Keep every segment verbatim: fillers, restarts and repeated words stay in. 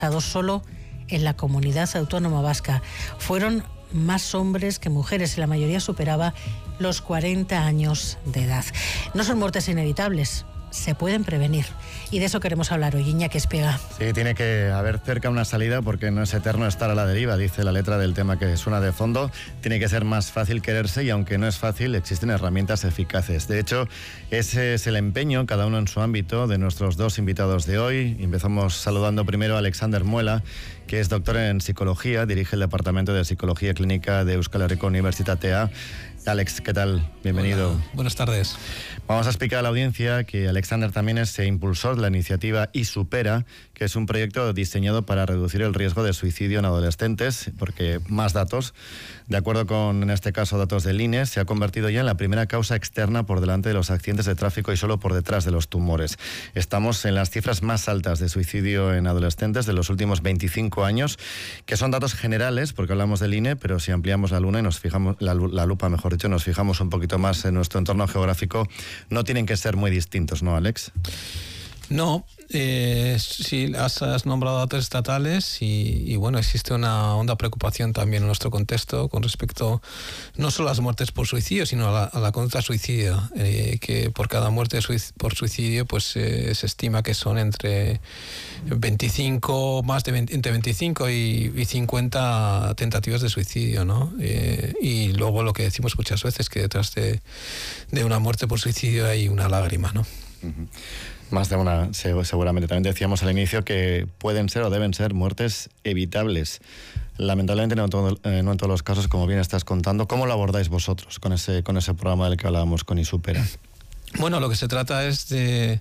solo en la comunidad autónoma vasca. Fueron más hombres que mujeres y la mayoría superaba los cuarenta años de edad. No son muertes inevitables, se pueden prevenir. Y de eso queremos hablar hoy, Iñaki Espiga. Sí, tiene que haber cerca una salida porque no es eterno estar a la deriva, dice la letra del tema que suena de fondo. Tiene que ser más fácil quererse y aunque no es fácil, existen herramientas eficaces. De hecho, ese es el empeño, cada uno en su ámbito, de nuestros dos invitados de hoy. Empezamos saludando primero a Alexander Muela, que es doctor en psicología, dirige el Departamento de Psicología Clínica de Euskal Herriko Unibertsitatea. Alex, ¿qué tal? Bienvenido. Hola, buenas tardes. Vamos a explicar a la audiencia que Alexander también es impulsor de la iniciativa iSupera, que es un proyecto diseñado para reducir el riesgo de suicidio en adolescentes, porque más datos, de acuerdo con, en este caso, datos del I N E, se ha convertido ya en la primera causa externa por delante de los accidentes de tráfico y solo por detrás de los tumores. Estamos en las cifras más altas de suicidio en adolescentes de los últimos veinticinco años, que son datos generales, porque hablamos del I N E, pero si ampliamos la luna y nos fijamos, la, la lupa, mejor dicho, nos fijamos un poquito más en nuestro entorno geográfico, no tienen que ser muy distintos, ¿no, Alex? No, eh, sí, has, has nombrado datos estatales y, y bueno, existe una honda preocupación también en nuestro contexto con respecto no solo a las muertes por suicidio, sino a la, a la conducta suicida, eh, que por cada muerte por suicidio pues eh, se estima que son entre veinticinco, más de veinte, entre veinticinco y, y cincuenta tentativas de suicidio, ¿no? Eh, y luego lo que decimos muchas veces, que detrás de, de una muerte por suicidio hay una lágrima, ¿no? Uh-huh. Más de una, seguramente. También decíamos al inicio que pueden ser o deben ser muertes evitables. Lamentablemente no, todo, eh, no en todos los casos, como bien estás contando. ¿Cómo lo abordáis vosotros con ese, con ese programa del que hablábamos con iSupera? Bueno, lo que se trata es de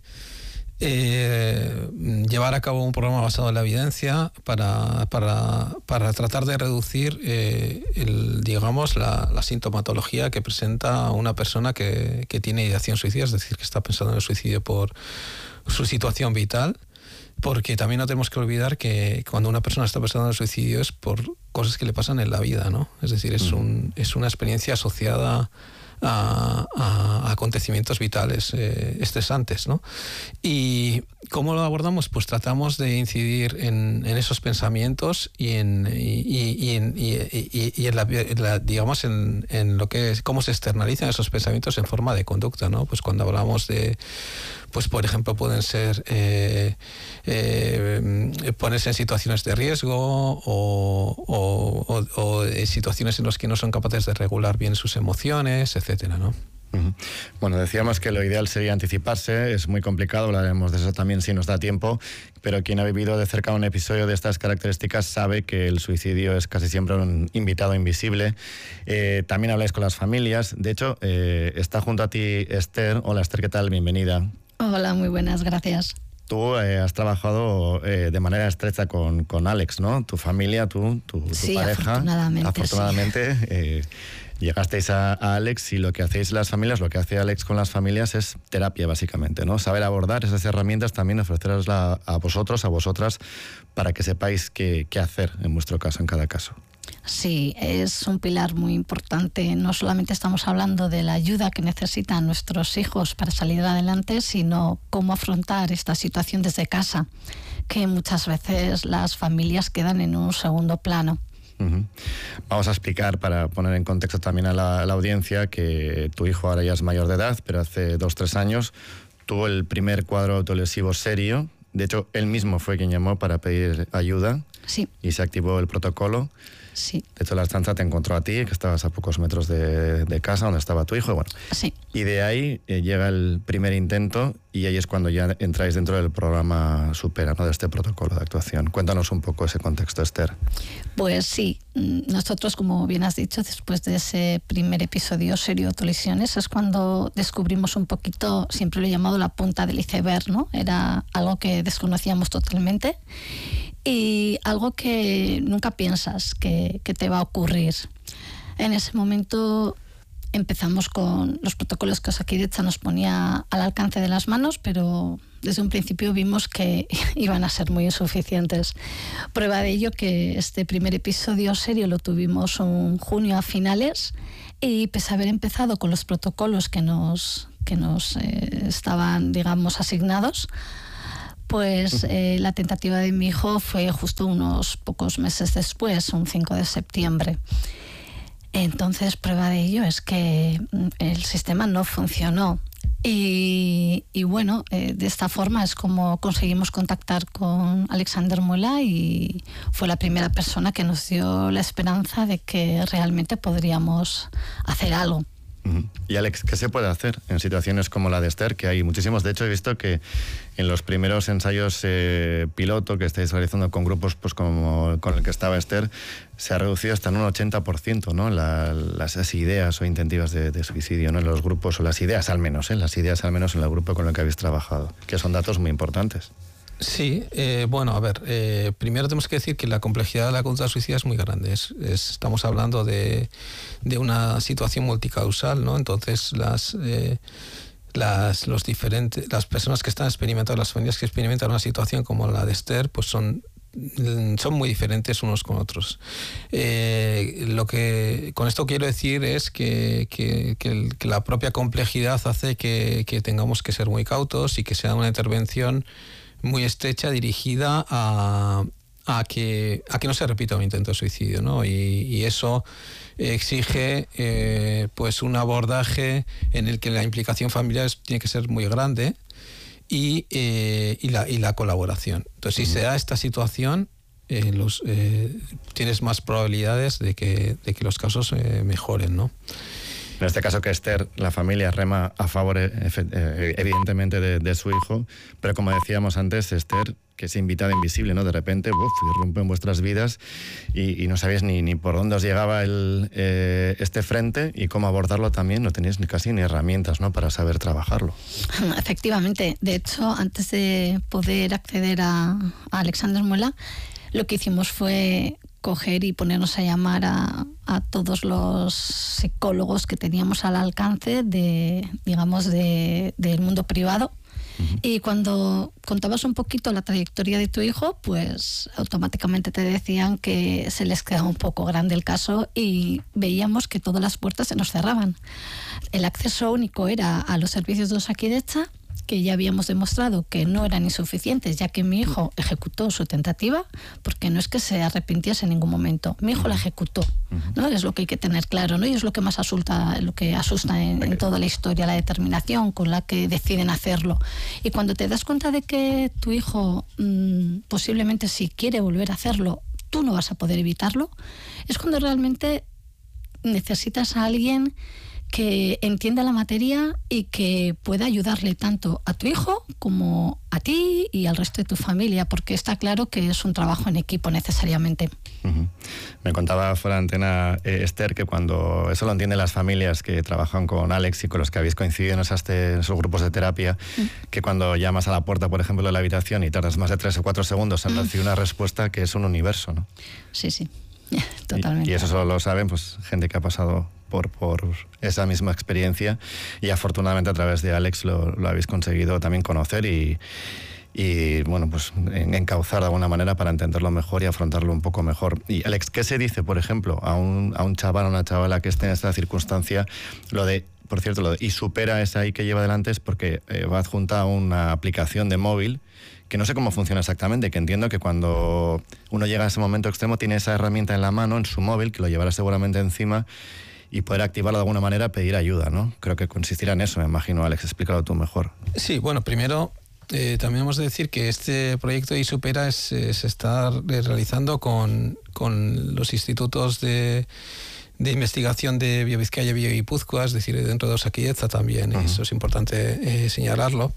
eh, llevar a cabo un programa basado en la evidencia para, para, para tratar de reducir eh, el, digamos, la, la sintomatología que presenta una persona que, que tiene ideación suicida, es decir, que está pensando en el suicidio por su situación vital, porque también no tenemos que olvidar que cuando una persona está pensando en el suicidio es por cosas que le pasan en la vida, ¿no? Es decir, es, un, es una experiencia asociada A, a, a acontecimientos vitales eh, estresantes, ¿no? ¿Y cómo lo abordamos? Pues tratamos de incidir en, en esos pensamientos y en, y, y, y en, y, y, y en, la, en la, digamos, en, en lo que es, cómo se externalizan esos pensamientos en forma de conducta, ¿no? Pues cuando hablamos de, pues por ejemplo, pueden ser eh, eh, ponerse en situaciones de riesgo o, o, o, o situaciones en las que no son capaces de regular bien sus emociones, etcétera, ¿no? Uh-huh. Bueno, decíamos que lo ideal sería anticiparse, es muy complicado, hablaremos de eso también si nos da tiempo, pero quien ha vivido de cerca un episodio de estas características sabe que el suicidio es casi siempre un invitado invisible. Eh, también habláis con las familias, de hecho, eh, está junto a ti Esther. Hola Esther, ¿qué tal? Bienvenida. Hola, muy buenas, gracias. Tú eh, has trabajado eh, de manera estrecha con, con Alex, ¿no? Tu familia, tú, tu, tu sí, pareja. Afortunadamente, afortunadamente sí. eh, llegasteis a, a Alex y lo que hacéis las familias, lo que hace Alex con las familias es terapia, básicamente, ¿no? Saber abordar esas herramientas, también ofrecerlas a vosotros, a vosotras, para que sepáis qué, qué hacer en vuestro caso, en cada caso. Sí, es un pilar muy importante. No solamente estamos hablando de la ayuda que necesitan nuestros hijos para salir adelante, sino cómo afrontar esta situación desde casa, que muchas veces las familias quedan en un segundo plano. Uh-huh. Vamos a explicar, para poner en contexto también a la, a la audiencia, que tu hijo ahora ya es mayor de edad, pero hace dos, tres años tuvo el primer cuadro autolesivo serio. De hecho, él mismo fue quien llamó para pedir ayuda. Sí. Y se activó el protocolo. Sí. De hecho, la estancia te encontró a ti, que estabas a pocos metros de, de casa, donde estaba tu hijo. Bueno, sí. Y de ahí eh, llega el primer intento y ahí es cuando ya entráis dentro del programa Supera, ¿no? De este protocolo de actuación. Cuéntanos un poco ese contexto, Esther. Pues sí, nosotros, como bien has dicho, después de ese primer episodio serio de autolesiones, es cuando descubrimos un poquito, siempre lo he llamado la punta del iceberg, ¿no? Era algo que desconocíamos totalmente y algo que nunca piensas que, que te va a ocurrir. En ese momento empezamos con los protocolos que Osakidetza nos ponía al alcance de las manos, pero desde un principio vimos que iban a ser muy insuficientes. Prueba de ello que este primer episodio serio lo tuvimos en junio a finales, y pese a haber empezado con los protocolos que nos, que nos eh, estaban, digamos, asignados, Pues eh, la tentativa de mi hijo fue justo unos pocos meses después, un cinco de septiembre. Entonces, prueba de ello es que el sistema no funcionó. Y, y bueno, eh, de esta forma es como conseguimos contactar con Alexander Muela, y fue la primera persona que nos dio la esperanza de que realmente podríamos hacer algo. Y Alex, ¿qué se puede hacer en situaciones como la de Esther? Que hay muchísimos. De hecho, he visto que en los primeros ensayos eh, piloto que estáis realizando con grupos pues como con el que estaba Esther, se ha reducido hasta en un ochenta por ciento, ¿no? La, las, las ideas o intentativas de, de suicidio, ¿no? En los grupos, o las ideas al menos, ¿eh? Las ideas al menos en el grupo con el que habéis trabajado, que son datos muy importantes. Sí, eh, bueno, a ver, eh, primero tenemos que decir que la complejidad de la conducta suicida es muy grande. Es, es, estamos hablando de, de una situación multicausal, ¿no? Entonces, las, eh, las, los diferentes, las personas que están experimentando, las familias que experimentan una situación como la de Esther, pues son son muy diferentes unos con otros. Eh, lo que con esto quiero decir es que, que, que, el, que la propia complejidad hace que, que tengamos que ser muy cautos y que sea una intervención muy estrecha dirigida a, a, que, a que no se repita un intento de suicidio, ¿no? Y, y eso exige eh, pues un abordaje en el que la implicación familiar tiene que ser muy grande. Y, eh, y, la, y la colaboración. Entonces, si se da esta situación, eh, los, eh, tienes más probabilidades de que, de que los casos eh, mejoren, ¿no? En este caso que Esther, la familia rema a favor, evidentemente, de, de su hijo, pero como decíamos antes, Esther, que es invitada invisible, ¿no? De repente, uf, irrumpe en vuestras vidas y, y no sabíais ni, ni por dónde os llegaba el, eh, este frente y cómo abordarlo también, no teníais ni casi ni herramientas, ¿no? Para saber trabajarlo. Efectivamente. De hecho, antes de poder acceder a, a Alexander Muela, lo que hicimos fue coger y ponernos a llamar a, a todos los psicólogos que teníamos al alcance de, digamos, de, del mundo privado. Uh-huh. Y cuando contabas un poquito la trayectoria de tu hijo, pues automáticamente te decían que se les quedaba un poco grande el caso y veíamos que todas las puertas se nos cerraban. El acceso único era a los servicios de Osakidetza, que ya habíamos demostrado que no eran insuficientes, ya que mi hijo ejecutó su tentativa, porque no es que se arrepintiese en ningún momento. Mi hijo la ejecutó, ¿no? Es lo que hay que tener claro, ¿no? Y es lo que más asusta, lo que asusta en, en toda la historia, la determinación con la que deciden hacerlo. Y cuando te das cuenta de que tu hijo mmm, posiblemente si quiere volver a hacerlo, tú no vas a poder evitarlo, es cuando realmente necesitas a alguien que entienda la materia y que pueda ayudarle tanto a tu hijo como a ti y al resto de tu familia, porque está claro que es un trabajo en equipo necesariamente. Uh-huh. Me contaba fuera de antena eh, Esther que cuando eso lo entienden las familias que trabajan con Alex y con los que habéis coincidido en, esas te, en esos grupos de terapia, uh-huh. que cuando llamas a la puerta, por ejemplo, de la habitación y tardas más de tres o cuatro segundos en uh-huh. recibir una respuesta que es un universo, ¿no? Sí, sí, totalmente. Y, y eso solo lo saben pues gente que ha pasado Por, por esa misma experiencia y afortunadamente a través de Alex lo, lo habéis conseguido también conocer y, y bueno, pues encauzar de alguna manera para entenderlo mejor y afrontarlo un poco mejor. Y Alex, ¿qué se dice, por ejemplo, a un, a un chaval o una chavala que esté en esta circunstancia? Lo de, por cierto, lo de y supera esa ahí que lleva adelante es porque eh, va adjunta a una aplicación de móvil que no sé cómo funciona exactamente, que entiendo que cuando uno llega a ese momento extremo tiene esa herramienta en la mano, en su móvil, que lo llevará seguramente encima y poder activarlo de alguna manera, pedir ayuda, ¿no? Creo que consistirá en eso, me imagino. Alex, explícalo tú mejor. Sí, bueno, primero eh, también hemos de decir que este proyecto de iSupera es, se está realizando con, con los institutos de, de investigación de BioVizcaya y BioGipuzkoa, es decir, dentro de Osakidetza también, uh-huh. Eso es importante eh, señalarlo.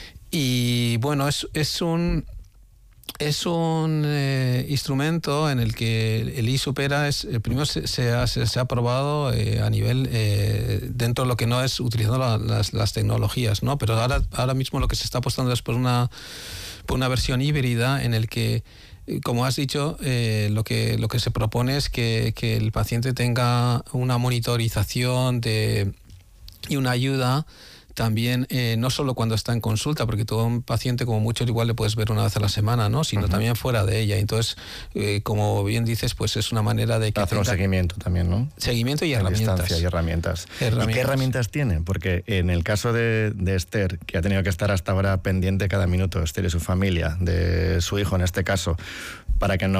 Y bueno, es, es un... Es un eh, instrumento en el que el iSupera es, eh, primero se, se, ha, se, se ha probado eh, a nivel eh, dentro de lo que no es utilizando la, las, las tecnologías, ¿no? Pero ahora, ahora mismo lo que se está apostando es por una, por una versión híbrida en el que, como has dicho, eh, lo, que, lo que se propone es que, que el paciente tenga una monitorización de, y una ayuda también eh, no solo cuando está en consulta, porque todo un paciente como mucho igual le puedes ver una vez a la semana, ¿no? Sino uh-huh. también fuera de ella. Entonces, eh, como bien dices, pues es una manera de que hacer un seguimiento también, ¿no? Seguimiento y en herramientas. Distancia y herramientas. herramientas. ¿Y qué herramientas tiene? Porque en el caso de, de Esther, que ha tenido que estar hasta ahora pendiente cada minuto, Esther y su familia, de su hijo en este caso, para que no